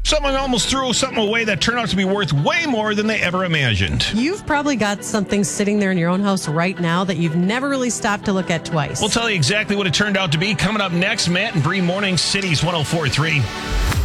Someone almost threw something away that turned out to be worth way more than they ever imagined. You've probably got something sitting there in your own house right now that you've never really stopped to look at twice. We'll tell you exactly what it turned out to be coming up next. Matt and Bree Morning Cities 104.3.